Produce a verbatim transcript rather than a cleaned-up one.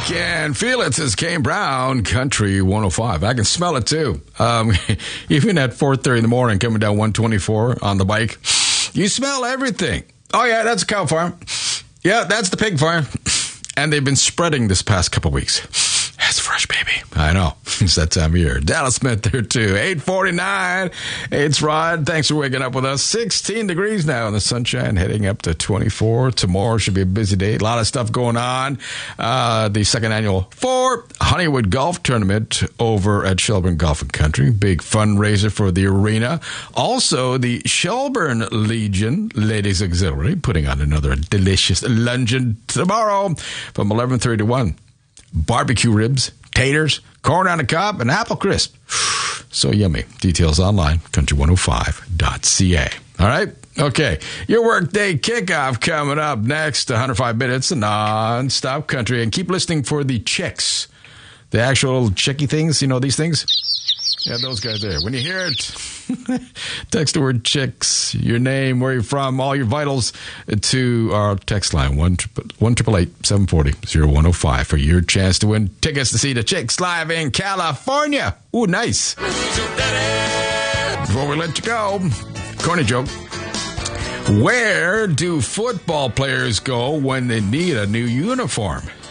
can feel it, says Kane Brown, Country one oh five. I can smell it, too. Um, even at four thirty in the morning, coming down one twenty-four on the bike, you smell everything. Oh, yeah, that's a cow farm. Yeah, that's the pig farm. And they've been spreading this past couple weeks. That's fresh, baby. I know. It's that time of year. Dallas Smith there, too. eight forty-nine. It's Rod. Thanks for waking up with us. sixteen degrees now in the sunshine, heading up to twenty-four. Tomorrow should be a busy day. A lot of stuff going on. Uh, the second annual Four Honeywood Golf Tournament over at Shelburne Golf and Country. Big fundraiser for the arena. Also, the Shelburne Legion Ladies Auxiliary putting on another delicious luncheon tomorrow from eleven thirty to one. Barbecue ribs, taters, corn on the cob, and apple crisp. So yummy. Details online, country one oh five dot c a. All right? Okay. Your workday kickoff coming up next. one hundred five minutes, non-stop country. And keep listening for the checks. The actual checky things. You know these things? Yeah, those guys there. When you hear it, text the word chicks, your name, where you're from, all your vitals to our text line, one triple eight, seven four zero, oh one oh five for your chance to win tickets to see the Chicks live in California. Ooh, nice. Before we let you go, corny joke. Where do football players go when they need a new uniform?